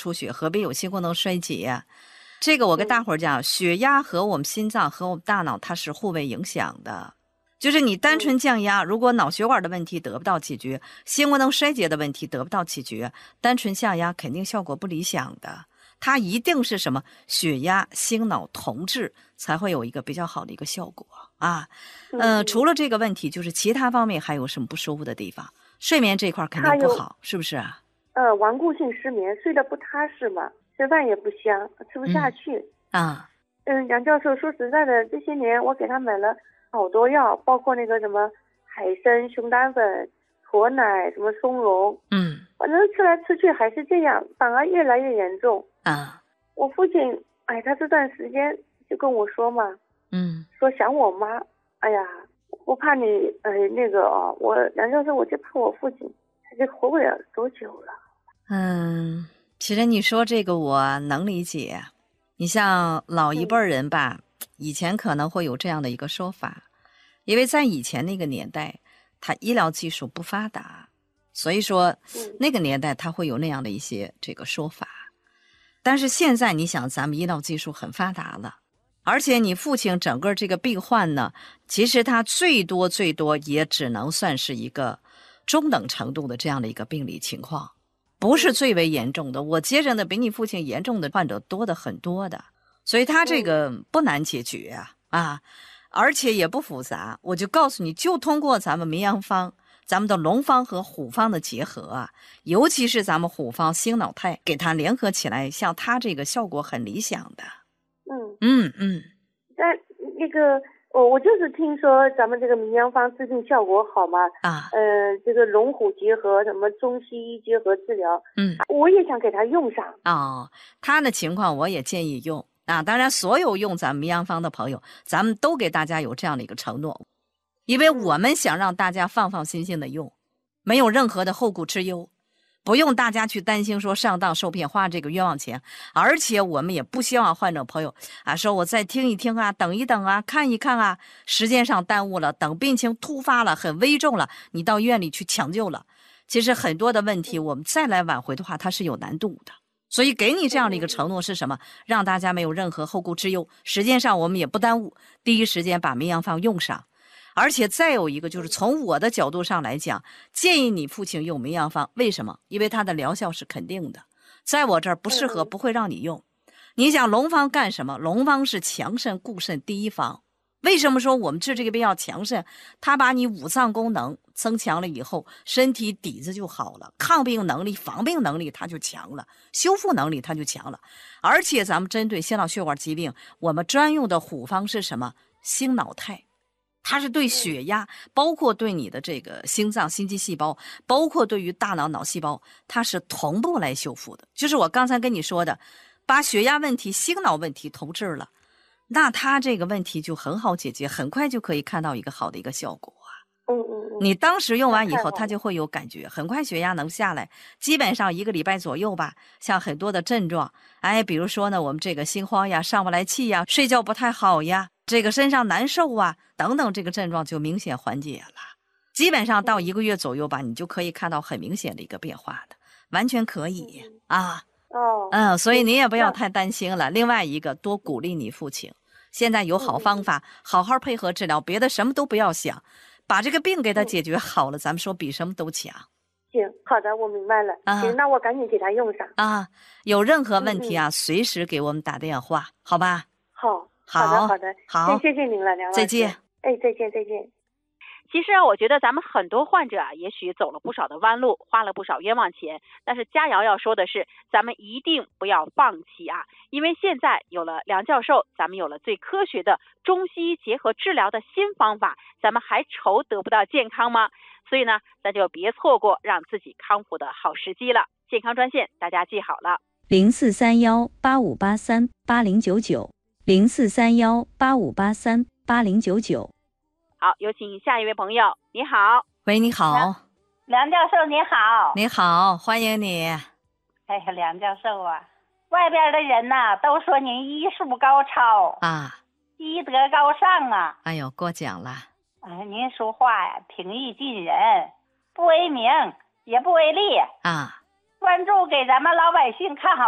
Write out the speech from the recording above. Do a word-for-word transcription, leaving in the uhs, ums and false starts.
出血，何必有心功能衰竭呀？这个我跟大伙儿讲，血压和我们心脏和我们大脑它是互为影响的。就是你单纯降压，如果脑血管的问题得不到解决，心功能衰竭的问题得不到解决，单纯降压肯定效果不理想的。它一定是什么血压、心脑同治才会有一个比较好的一个效果啊。呃，除了这个问题，就是其他方面还有什么不舒服的地方？睡眠这块肯定不好，是不是啊？ 呃，顽固性失眠，睡得不踏实嘛，吃饭也不香，吃不下去。 嗯、啊， 嗯，杨教授，说实在的，这些年我给他买了好多药，包括那个什么海参、熊胆粉、驼奶、什么松茸， 嗯， 反正吃来吃去还是这样，反而越来越严重。 啊， 我父亲，哎，他这段时间就跟我说嘛， 嗯， 说想我妈，哎呀，我怕你，呃，那个哦，我杨教授，我就怕我父亲，他就活不了多久了。 嗯，其实你说这个我能理解。你像老一辈人吧，嗯、以前可能会有这样的一个说法，因为在以前那个年代，他医疗技术不发达，所以说、嗯、那个年代他会有那样的一些这个说法。但是现在你想，咱们医疗技术很发达了，而且你父亲整个这个病患呢，其实他最多最多也只能算是一个中等程度的这样的一个病理情况，不是最为严重的。我接诊的比你父亲严重的患者多的很多的，所以他这个不难解决啊啊，而且也不复杂。我就告诉你，就通过咱们绵阳方、咱们的龙方和虎方的结合啊，尤其是咱们虎方星脑肽给它联合起来，像它这个效果很理想的。 嗯嗯嗯， 但那个。我我就是听说咱们这个绵阳方治病效果好嘛， 啊， 呃，这个龙虎结合，什么中西医结合治疗， 嗯， 我也想给他用上。 哦，他的情况我也建议用啊。当然，所有用咱们绵阳方的朋友，咱们都给大家有这样的一个承诺，因为我们想让大家放放心心的用，没有任何的后顾之忧。不用大家去担心说上当受骗花这个冤枉钱，而且我们也不希望患者朋友啊说我再听一听啊，等一等啊，看一看啊，时间上耽误了，等病情突发了，很危重了，你到医院里去抢救了。其实很多的问题我们再来挽回的话，它是有难度的。所以给你这样的一个承诺是什么？让大家没有任何后顾之忧，时间上我们也不耽误，第一时间把绵阳方用上。而且再有一个就是从我的角度上来讲，建议你父亲用绵阳方，为什么？因为它的疗效是肯定的，在我这儿不适合，不会让你用。你想龙方干什么？龙方是强肾固肾第一方。为什么说我们治这个病要强肾？它把你五脏功能增强了以后，身体底子就好了，抗病能力、防病能力它就强了，修复能力它就强了。而且咱们针对心脑血管疾病，我们专用的虎方是什么？星脑肽。它是对血压，包括对你的这个心脏心肌细胞，包括对于大脑脑细胞，它是同步来修复的。就是我刚才跟你说的，把血压问题、心脑问题同治了，那它这个问题就很好解决，很快就可以看到一个好的一个效果啊。 嗯嗯嗯。 你当时用完以后，它就会有感觉，很快血压能下来，基本上一个礼拜左右吧。像很多的症状，哎，比如说呢，我们这个心慌呀、上不来气呀、睡觉不太好呀。这个身上难受啊，等等，这个症状就明显缓解了。基本上到一个月左右吧，你就可以看到很明显的一个变化的，完全可以啊。 哦， 嗯，所以你也不要太担心了。另外一个，多鼓励你父亲，现在有好方法，好好配合治疗，别的什么都不要想，把这个病给他解决好了，咱们说比什么都强。 行，好的，我明白了。啊、行，那我赶紧给他用上啊。有任何问题啊，嗯、随时给我们打电话，好吧？ 好。 好的，好的， 好， 谢谢您了，梁老师。 再见。 哎，再见，再见。 其实啊，我觉得咱们很多患者啊，也许走了不少的弯路，花了不少冤枉钱。但是佳瑶要说的是，咱们一定不要放弃啊！因为现在有了梁教授，咱们有了最科学的中西医结合治疗的新方法，咱们还愁得不到健康吗？所以呢，咱就别错过让自己康复的好时机了。健康专线大家记好了： 零四三幺八五八三八零九九。零四三幺八五八三八零九九。 好，有请下一位朋友。你好。 喂，你好。 梁教授你好。 你好，欢迎你。 哎呀，梁教授啊，外边的人呐、啊、都说您医术高超啊， 医德高尚啊。 哎呦，过奖了。 哎，您说话呀平易近人，不为名也不为利啊， 专注给咱们老百姓看好